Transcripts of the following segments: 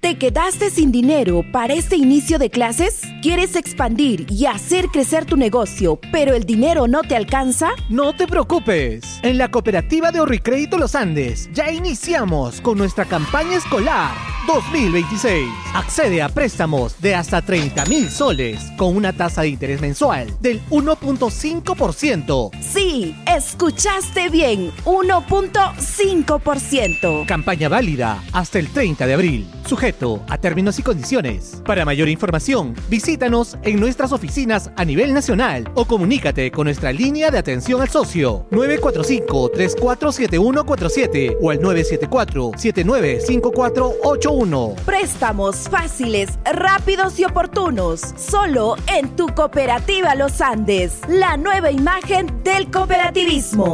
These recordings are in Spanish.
¿Te quedaste sin dinero para este inicio de clases? ¿Quieres expandir y hacer crecer tu negocio, pero el dinero no te alcanza? No te preocupes. En la cooperativa de Ahorricrédito Los Andes ya iniciamos con nuestra campaña escolar 2026. Accede a préstamos de hasta 30,000 soles con una tasa de interés mensual del 1.5%. Sí, escuchaste bien, 1.5%. Campaña válida hasta el 30 de abril. Sujeto a términos y condiciones. Para mayor información, visítanos en nuestras oficinas a nivel nacional o comunícate con nuestra línea de atención al socio 945-347147 o al 974-795481. Préstamos fáciles, rápidos y oportunos. Solo en tu cooperativa Los Andes. La nueva imagen del cooperativismo.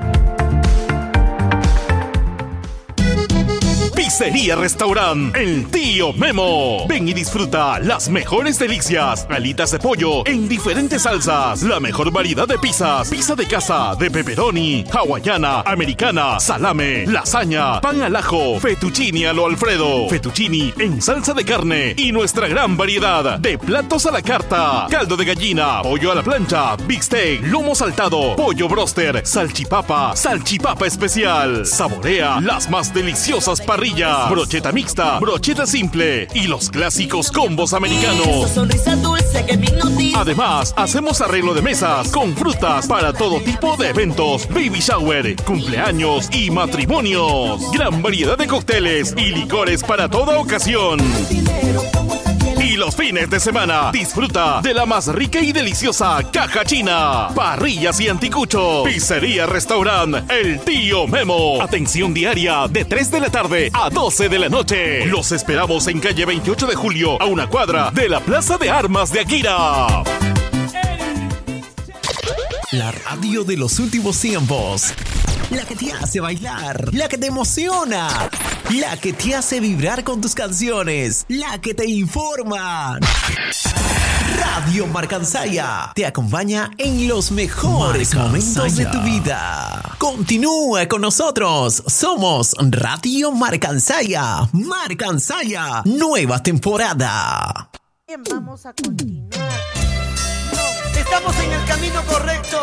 Pizzería Restaurant El Tío Memo. Ven y disfruta las mejores delicias. Alitas de pollo en diferentes salsas. La mejor variedad de pizzas. Pizza de casa, de pepperoni, hawaiana, americana, salame, lasaña, pan al ajo, fettuccine a lo Alfredo, fettuccini en salsa de carne y nuestra gran variedad de platos a la carta. Caldo de gallina, pollo a la plancha, big steak, lomo saltado, pollo broster, salchipapa especial. Saborea las más deliciosas parrillas, brocheta mixta, brocheta simple y los clásicos combos americanos. Además, hacemos arreglo de mesas con frutas para todo tipo de eventos, baby shower, cumpleaños y matrimonios. Gran variedad de cócteles y licores para toda ocasión. Y los fines de semana, disfruta de la más rica y deliciosa caja china, parrillas y anticuchos. Pizzería Restaurant El Tío Memo. Atención diaria de 3 de la tarde a 12 de la noche. Los esperamos en calle 28 de julio, a una cuadra de la Plaza de Armas de Akira. La radio de los últimos tiempos. La que te hace bailar, la que te emociona, la que te hace vibrar con tus canciones, la que te informa. Radio Marcansaya te acompaña en los mejores momentos de tu vida. Continúa con nosotros. Somos Radio Marcansaya. Marcansaya, nueva temporada. Bien, vamos a continuar. Estamos en el camino correcto.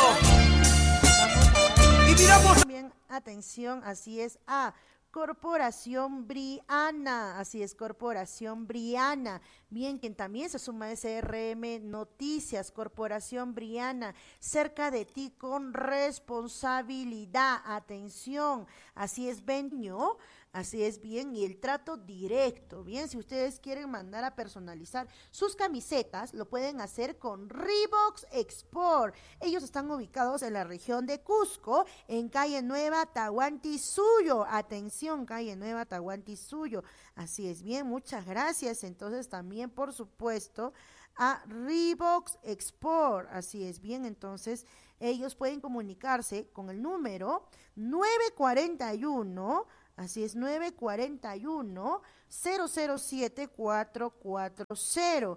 Y miramos. Bien, atención, así es. Corporación Briana, así es, Corporación Briana. Bien, quien también se suma a SRM Noticias, Corporación Briana, cerca de ti con responsabilidad. Atención, así es, Benio. Así es, bien, y el trato directo, bien, si ustedes quieren mandar a personalizar sus camisetas, lo pueden hacer con Reeboks Export. Ellos están ubicados en la región de Cusco, en Calle Nueva, Tahuantinsuyo. Atención, Calle Nueva, Tahuantinsuyo. Así es, bien, muchas gracias. Entonces, también, por supuesto, a Reeboks Export. Así es, bien, entonces, ellos pueden comunicarse con el número 941. Así es, 941-007-440.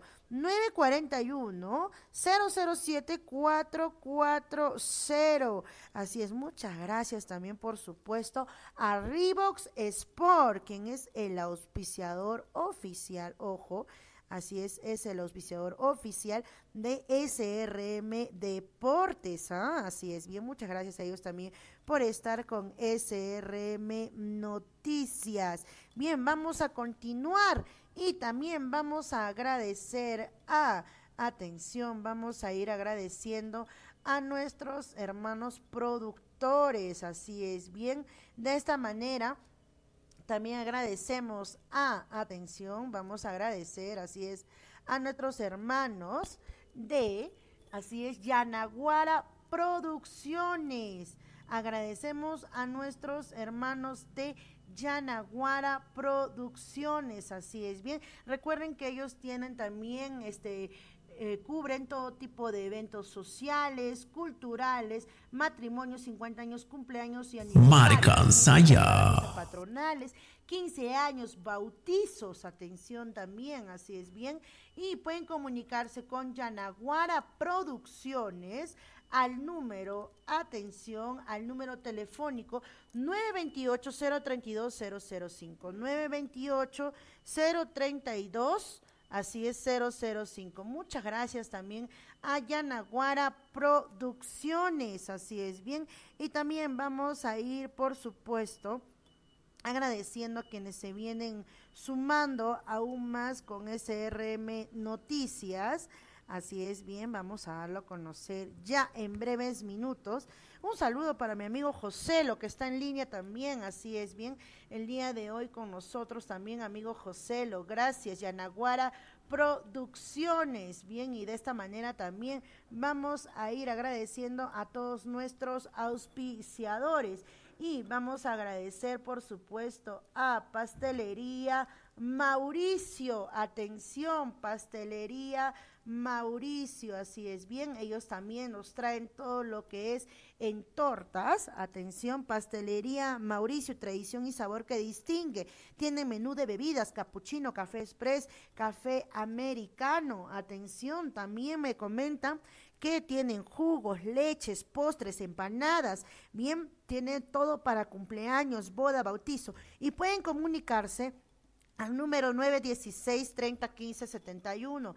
941-007-440. Así es, muchas gracias también, por supuesto, a Reeboks Sport, quien es el auspiciador oficial, ojo, así es el auspiciador oficial de SRM Deportes, así es, bien, muchas gracias a ellos también por estar con SRM Noticias. Bien, vamos a continuar y también vamos a agradecer atención, vamos a ir agradeciendo a nuestros hermanos productores, así es, bien, de esta manera. También agradecemos atención, vamos a agradecer, así es, a nuestros hermanos de, así es, Yanaguara Producciones. Agradecemos a nuestros hermanos de Yanaguara Producciones, así es, bien. Recuerden que ellos tienen también cubren todo tipo de eventos sociales, culturales, matrimonios, 50 años, cumpleaños y aniversarios. Marca Saya. Patronales, 15 años, bautizos, atención también, así es bien. Y pueden comunicarse con Yanaguara Producciones al número, atención, al número telefónico 928-032-005, 928-032, así es, 005. Muchas gracias también a Yanaguara Producciones, así es bien. Y también vamos a ir, por supuesto, agradeciendo a quienes se vienen sumando aún más con SRM Noticias. Así es bien, vamos a darlo a conocer ya en breves minutos. Un saludo para mi amigo José, lo que está en línea también, así es bien, el día de hoy con nosotros también, amigo José, gracias, Yanaguara Producciones, bien, y de esta manera también vamos a ir agradeciendo a todos nuestros auspiciadores. Y vamos a agradecer, por supuesto, a Pastelería Mauricio. Atención, Pastelería Mauricio, así es bien. Ellos también nos traen todo lo que es en tortas. Atención, Pastelería Mauricio, tradición y sabor que distingue. Tiene menú de bebidas, capuchino, café express, café americano. Atención, también me comentan que tienen jugos, leches, postres, empanadas, bien, tienen todo para cumpleaños, boda, bautizo, y pueden comunicarse al número 916-3015-71,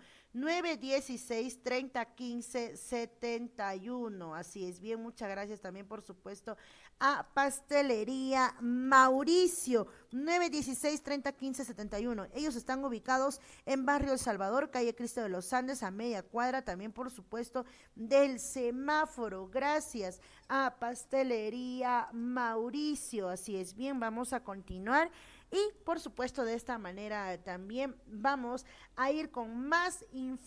916-3015-71, así es bien, muchas gracias también por supuesto a Pastelería Mauricio, 916-3015-71, ellos están ubicados en Barrio El Salvador, calle Cristo de los Andes, a media cuadra también por supuesto del semáforo. Gracias a Pastelería Mauricio, así es bien, vamos a continuar. Y por supuesto de esta manera también vamos a ir con más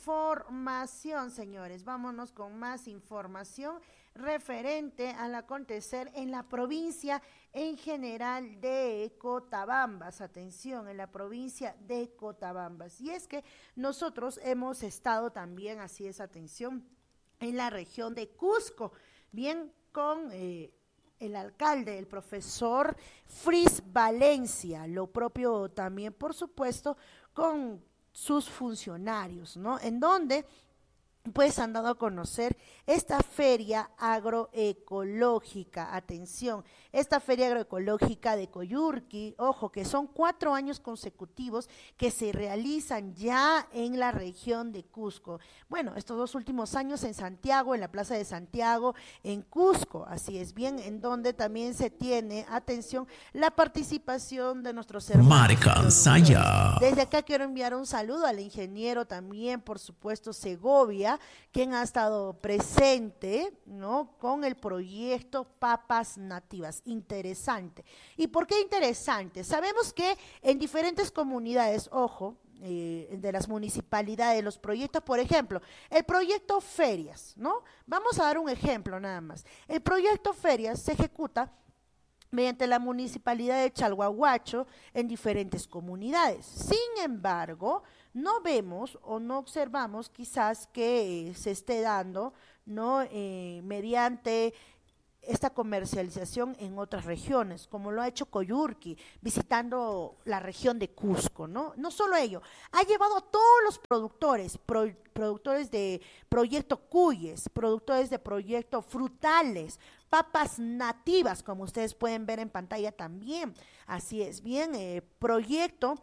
información, señores, vámonos con más información referente al acontecer en la provincia en general de Cotabambas. Atención, en la provincia de Cotabambas. Y es que nosotros hemos estado también, así es, atención, en la región de Cusco, bien con el alcalde, el profesor Fris Valencia, lo propio también, por supuesto, con sus funcionarios, ¿no? En donde pues han dado a conocer esta feria agroecológica. Atención, esta feria agroecológica de Coyurqui, ojo, que son 4 años consecutivos que se realizan ya en la región de Cusco. Bueno, estos 2 últimos años en Santiago, en la Plaza de Santiago, en Cusco, así es bien, en donde también se tiene, atención, la participación de nuestros hermanos. Marca Saya. Desde acá quiero enviar un saludo al ingeniero también, por supuesto, Segovia, quien ha estado presente, ¿no?, con el proyecto Papas Nativas. Interesante. ¿Y por qué interesante? Sabemos que en diferentes comunidades, ojo, de las municipalidades, los proyectos, por ejemplo, el proyecto Ferias, ¿no? Vamos a dar un ejemplo nada más. El proyecto Ferias se ejecuta mediante la municipalidad de Chalhuahuacho en diferentes comunidades. Sin embargo, no vemos o no observamos quizás que se esté dando, ¿no?, mediante esta comercialización en otras regiones, como lo ha hecho Coyurqui, visitando la región de Cusco, ¿no? No solo ello, ha llevado a todos los productores, productores de proyecto Cuyes, productores de proyecto Frutales, papas nativas, como ustedes pueden ver en pantalla también, así es, bien, proyecto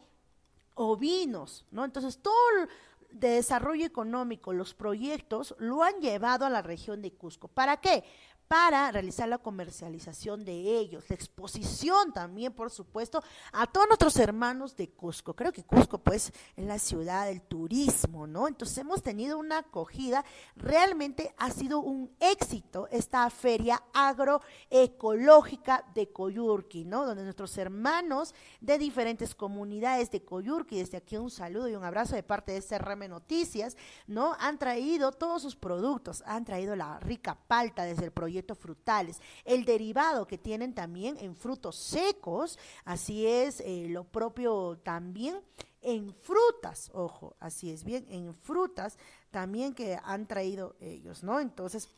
ovinos, ¿no? Entonces, todo de desarrollo económico, los proyectos lo han llevado a la región de Cusco. ¿Para qué? Para realizar la comercialización de ellos, la exposición también, por supuesto, a todos nuestros hermanos de Cusco. Creo que Cusco, pues, es la ciudad del turismo, ¿no? Entonces, hemos tenido una acogida, realmente ha sido un éxito esta feria agroecológica de Coyurqui, ¿no? Donde nuestros hermanos de diferentes comunidades de Coyurqui, desde aquí un saludo y un abrazo de parte de SRM Noticias, ¿no?, han traído todos sus productos, han traído la rica palta desde el proyecto proyecto frutales, el derivado que tienen también en frutos secos, así es, lo propio también en frutas, ojo, así es bien, en frutas también que han traído ellos, ¿no? Entonces,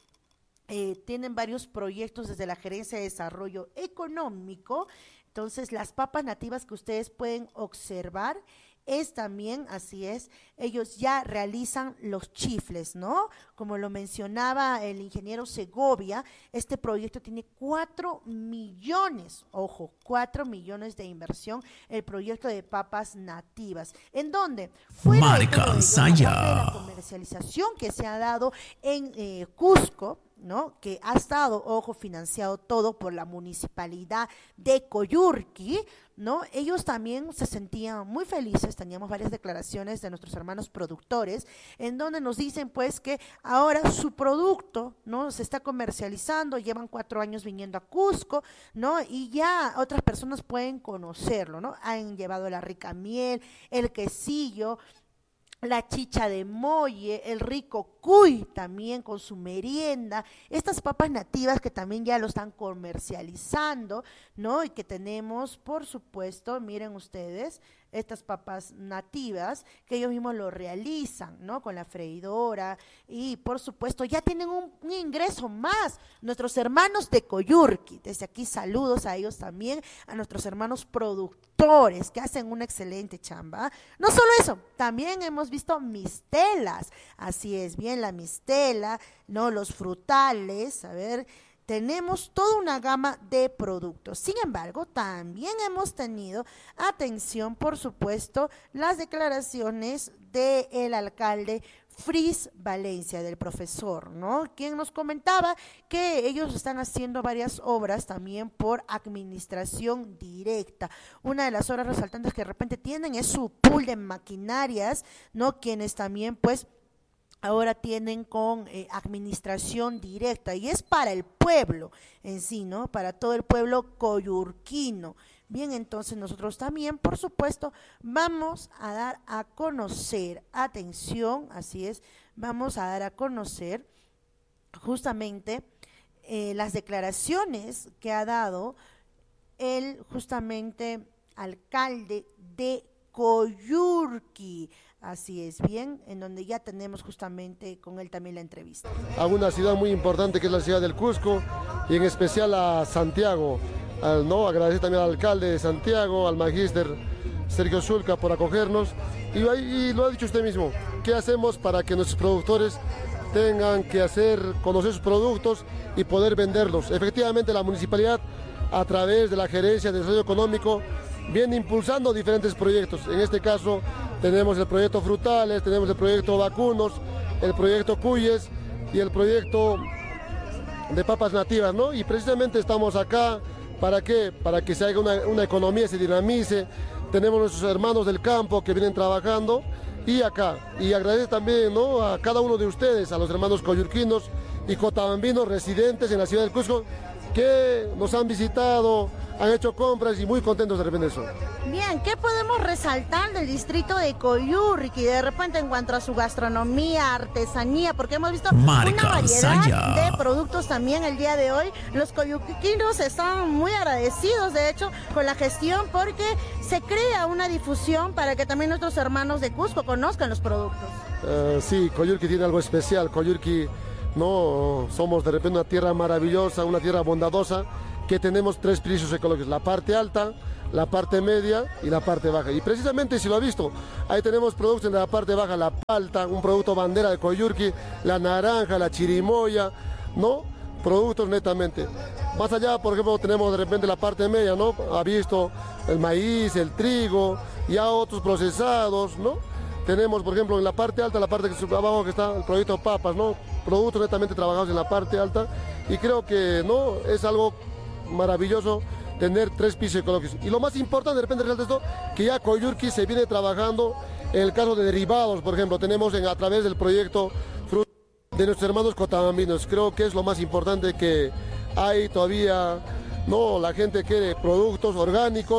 tienen varios proyectos desde la Gerencia de Desarrollo Económico. Entonces, las papas nativas que ustedes pueden observar es también, así es, ellos ya realizan los chifles, ¿no? Como lo mencionaba el ingeniero Segovia, este proyecto tiene 4 millones, ojo, 4 millones de inversión, el proyecto de papas nativas. ¿En dónde? Fuera de todo ello, aparte de la comercialización que se ha dado en Cusco, ¿no? Que ha estado, ojo, financiado todo por la municipalidad de Coyurqui, ¿no? Ellos también se sentían muy felices, teníamos varias declaraciones de nuestros hermanos productores, en donde nos dicen pues que ahora su producto, ¿no? Se está comercializando, llevan 4 años viniendo a Cusco, ¿no? Y ya otras personas pueden conocerlo, ¿no? Han llevado la rica miel, el quesillo, la chicha de molle, el rico cuy también con su merienda, estas papas nativas que también ya lo están comercializando, ¿no? Y que tenemos, por supuesto, miren ustedes, estas papas nativas que ellos mismos lo realizan, ¿no? Con la freidora y, por supuesto, ya tienen un ingreso más. Nuestros hermanos de Coyurqui, desde aquí saludos a ellos también, a nuestros hermanos productores que hacen una excelente chamba. No solo eso, también hemos visto mistelas, así es, bien la mistela, ¿no? Los frutales, a ver, tenemos toda una gama de productos. Sin embargo, también hemos tenido, atención, por supuesto, las declaraciones del alcalde Fris Valencia, del profesor, ¿no? Quien nos comentaba que ellos están haciendo varias obras también por administración directa. Una de las obras resaltantes que de repente tienen es su pool de maquinarias, ¿no? Quienes también, pues, ahora tienen con administración directa y es para el pueblo en sí, ¿no? Para todo el pueblo coyurquino. Bien, entonces nosotros también, por supuesto, vamos a dar a conocer, atención, así es, vamos a dar a conocer justamente las declaraciones que ha dado el justamente alcalde de Coyurqui. Así es, bien, en donde ya tenemos justamente con él también la entrevista. A una ciudad muy importante que es la ciudad del Cusco y en especial a Santiago, ¿no? Agradecer también al alcalde de Santiago, al magíster Sergio Zulca por acogernos y lo ha dicho usted mismo, ¿qué hacemos para que nuestros productores tengan que conocer sus productos y poder venderlos? Efectivamente la municipalidad a través de la Gerencia de Desarrollo Económico viene impulsando diferentes proyectos. En este caso tenemos el proyecto Frutales, tenemos el proyecto Vacunos, el proyecto Cuyes y el proyecto de papas nativas, ¿no? Y precisamente estamos acá, ¿para qué? Para que se haga una economía, se dinamice. Tenemos nuestros hermanos del campo que vienen trabajando y acá. Y agradecer también, ¿no? A cada uno de ustedes, a los hermanos coyurquinos y cotabambinos residentes en la ciudad del Cusco, que nos han visitado, han hecho compras y muy contentos de repente eso. Bien, ¿qué podemos resaltar del distrito de Coyurqui de repente en cuanto a su gastronomía, artesanía? Porque hemos visto una variedad de productos también el día de hoy. Los coyurquinos están muy agradecidos, de hecho, con la gestión porque se crea una difusión para que también nuestros hermanos de Cusco conozcan los productos. Sí, Coyurqui tiene algo especial. Coyurqui, no, somos de repente una tierra maravillosa, una tierra bondadosa, que tenemos 3 pisos ecológicos, la parte alta, la parte media y la parte baja. Y precisamente, si lo ha visto, ahí tenemos productos en la parte baja, la palta, un producto bandera de Coyurqui, la naranja, la chirimoya, ¿no? Productos netamente. Más allá, por ejemplo, tenemos de repente la parte media, ¿no? Ha visto el maíz, el trigo, ya otros procesados, ¿no? Tenemos, por ejemplo, en la parte alta, la parte que abajo que está el proyecto papas, ¿no? Productos netamente trabajados en la parte alta y creo que, ¿no? Es algo maravilloso tener 3 pisos ecológicos. Y lo más importante, de repente resalta esto, que ya Coyurqui se viene trabajando en el caso de derivados, por ejemplo, tenemos a través del proyecto de nuestros hermanos cotabambinos. Creo que es lo más importante que hay todavía, no, la gente quiere productos orgánicos,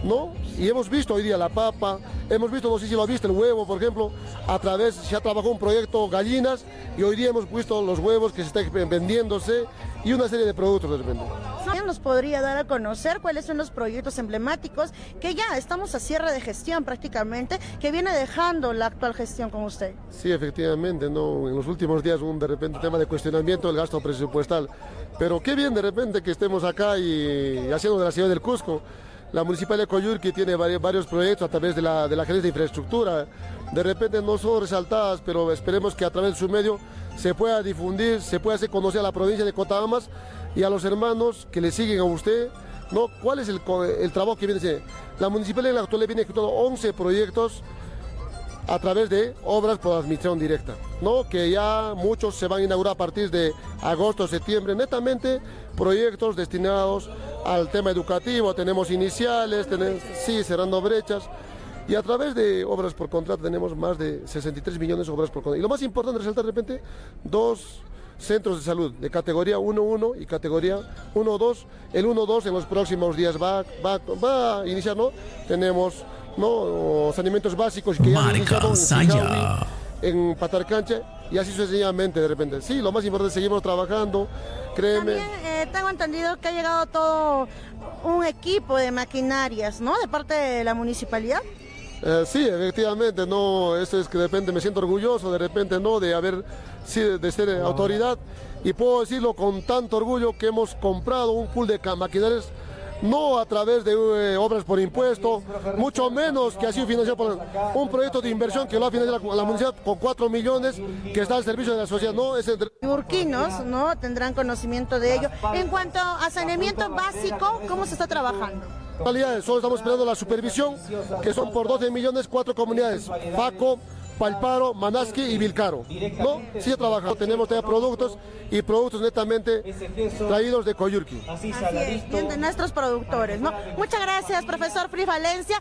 ¿no? Y hemos visto hoy día la papa, hemos visto, no sé si lo has visto, el huevo, por ejemplo, se ha trabajado un proyecto gallinas y hoy día hemos visto los huevos que se están vendiéndose y una serie de productos de repente. ¿Quién nos podría dar a conocer cuáles son los proyectos emblemáticos que ya estamos a cierre de gestión prácticamente, que viene dejando la actual gestión con usted? Sí, efectivamente, ¿no? En los últimos días de repente tema de cuestionamiento del gasto presupuestal, pero qué bien de repente que estemos acá y haciendo de la ciudad del Cusco. La Municipalidad de Coyurqui tiene varios proyectos a través de la Gerencia de Infraestructura. De repente no son resaltadas, pero esperemos que a través de su medio se pueda difundir, se pueda hacer conocer a la provincia de Cotabambas y a los hermanos que le siguen a usted, ¿no? ¿Cuál es el trabajo que viene a hacer? La Municipalidad en la actualidad viene ejecutando 11 proyectos a través de obras por administración directa, ¿no? Que ya muchos se van a inaugurar a partir de agosto, septiembre, netamente proyectos destinados al tema educativo. Tenemos iniciales, sí, cerrando brechas, y a través de obras por contrato tenemos más de 63 millones de obras por contrato. Y lo más importante resaltar de repente, 2 centros de salud de categoría 1-1 y categoría 1-2. El 1-2 en los próximos días va a iniciar, ¿no? Tenemos, ¿no?, saneamientos básicos que ya han iniciado en Sijawi, en Patarcancha, y así sucesivamente de repente. Sí, lo más importante, seguimos trabajando, créeme. También tengo entendido que ha llegado todo un equipo de maquinarias, ¿no?, de parte de la municipalidad. Sí, efectivamente, no, eso es que de repente me siento orgulloso, de repente, ¿no?, de ser autoridad, y puedo decirlo con tanto orgullo que hemos comprado un pool de maquinarias, no a través de obras por impuesto, mucho menos que ha sido financiado por un proyecto de inversión que lo ha financiado la municipalidad con 4 millones, que está al servicio de la sociedad, ¿no? Urquinos, ¿no?, tendrán conocimiento de ello. En cuanto a saneamiento básico, ¿cómo se está trabajando? Solo estamos esperando la supervisión, que son por 12 millones, 4 comunidades, Paco, Palparo, Manasqui y Vilcaro, ¿no? Sí trabajamos, tenemos ya productos y productos netamente traídos de Coyurqui. Así es, bien, de nuestros productores, ¿no? Muchas gracias, profesor Fris Valencia.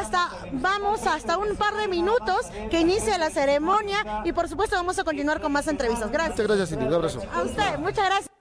Vamos hasta un par de minutos que inicie la ceremonia y por supuesto vamos a continuar con más entrevistas. Gracias. Muchas gracias, Cindy. Un abrazo. A usted, muchas gracias.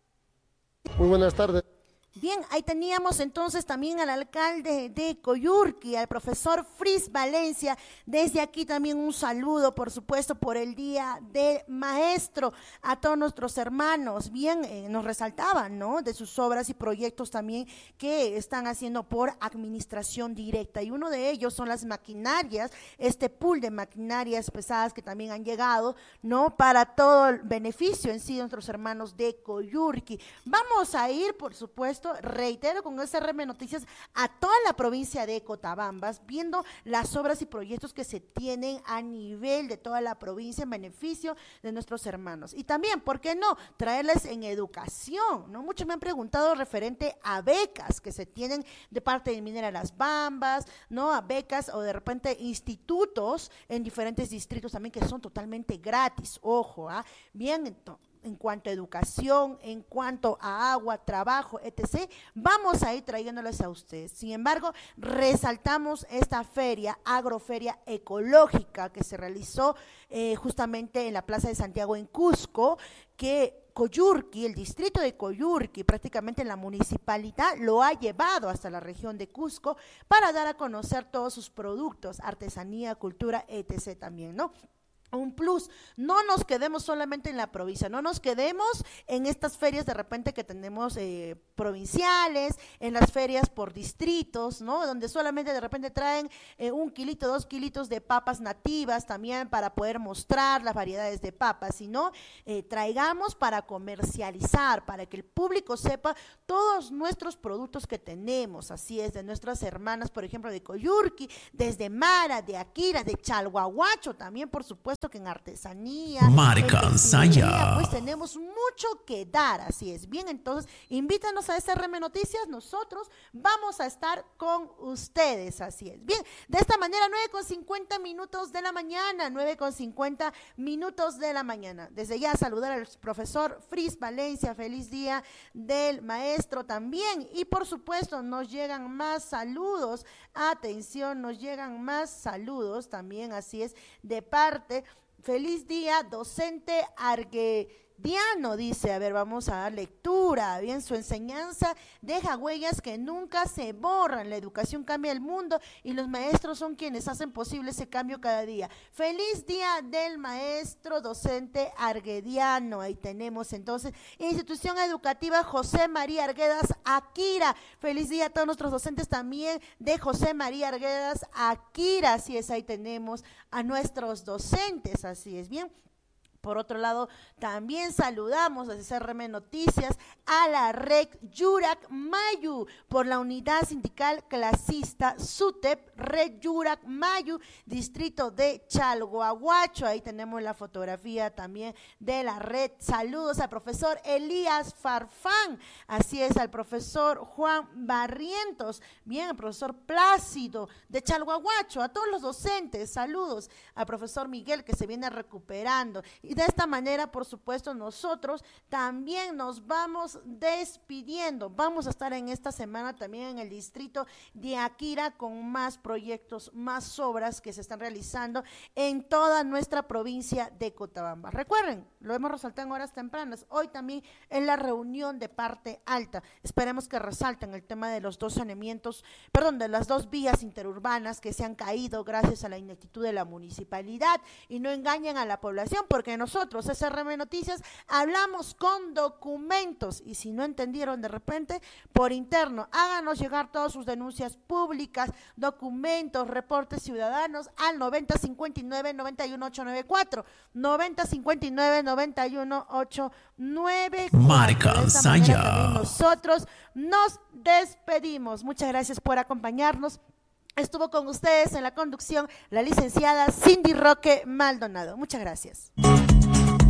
Muy buenas tardes. Bien, ahí teníamos entonces también al alcalde de Coyurqui, al profesor Fris Valencia. Desde aquí también un saludo, por supuesto, por el Día del Maestro a todos nuestros hermanos. Bien, nos resaltaban, ¿no?, de sus obras y proyectos también que están haciendo por administración directa. Y uno de ellos son las maquinarias, este pool de maquinarias pesadas que también han llegado, ¿no?, para todo el beneficio en sí de nuestros hermanos de Coyurqui. Vamos a ir, por supuesto, reitero, con SRM Noticias a toda la provincia de Cotabambas, viendo las obras y proyectos que se tienen a nivel de toda la provincia en beneficio de nuestros hermanos. Y también, ¿por qué no?, traerles en educación, ¿no? Muchos me han preguntado referente a becas que se tienen de parte de Minera Las Bambas, ¿no?, a becas o de repente institutos en diferentes distritos también que son totalmente gratis, ojo, bien, entonces, en cuanto a educación, en cuanto a agua, trabajo, etc., vamos a ir trayéndoles a ustedes. Sin embargo, resaltamos esta feria, agroferia ecológica, que se realizó justamente en la Plaza de Santiago en Cusco, que Coyurqui, el distrito de Coyurqui, prácticamente la municipalidad lo ha llevado hasta la región de Cusco para dar a conocer todos sus productos, artesanía, cultura, etc. también, ¿no? Un plus, no nos quedemos solamente en la provincia, no nos quedemos en estas ferias de repente que tenemos provinciales, en las ferias por distritos, ¿no?, donde solamente de repente traen 1 kilito, 2 kilitos de papas nativas también para poder mostrar las variedades de papas, sino traigamos para comercializar, para que el público sepa todos nuestros productos que tenemos, así es, de nuestras hermanas, por ejemplo, de Coyurqui, desde Mara, de Akira, de Chalhuahuacho, también por supuesto que en artesanía, pues tenemos mucho que dar, así es. Bien, entonces, invítanos a SRM Noticias, nosotros vamos a estar con ustedes, así es. Bien, de esta manera, 9:50 de la mañana, 9:50 de la mañana. Desde ya saludar al profesor Fris Valencia, feliz Día del Maestro también, y por supuesto nos llegan más saludos, atención, nos llegan más saludos también, así es, de parte. Feliz día, docente Diano dice, a ver, vamos a dar lectura. Bien, su enseñanza deja huellas que nunca se borran. La educación cambia el mundo y los maestros son quienes hacen posible ese cambio cada día. Feliz día del maestro docente arguediano. Ahí tenemos entonces, institución educativa José María Arguedas Akira. Feliz día a todos nuestros docentes también de José María Arguedas Akira. Así es, ahí tenemos a nuestros docentes, así es, bien. Por otro lado, también saludamos desde CRM Noticias a la red Yurak Mayu por la unidad sindical clasista SUTEP, red Yurak Mayu, distrito de Chalhuahuacho. Ahí tenemos la fotografía también de la red. Saludos al profesor Elías Farfán, así es, al profesor Juan Barrientos, bien, al profesor Plácido de Chalhuahuacho, a todos los docentes, saludos al profesor Miguel que se viene recuperando. Y de esta manera, por supuesto, nosotros también nos vamos despidiendo. Vamos a estar en esta semana también en el distrito de Akira con más proyectos, más obras que se están realizando en toda nuestra provincia de Cochabamba. Recuerden, lo hemos resaltado en horas tempranas, hoy también en la reunión de parte alta. Esperemos que resalten el tema de los dos saneamientos, de las dos vías interurbanas que se han caído gracias a la ineptitud de la municipalidad y no engañen a la población, porque nosotros, SRM Noticias, hablamos con documentos y si no entendieron de repente, por interno, háganos llegar todas sus denuncias públicas, documentos, reportes ciudadanos al 9059-91894, 9059-91894. Marca Saya. Nosotros nos despedimos. Muchas gracias por acompañarnos. Estuvo con ustedes en la conducción la licenciada Cindy Roque Maldonado. Muchas gracias.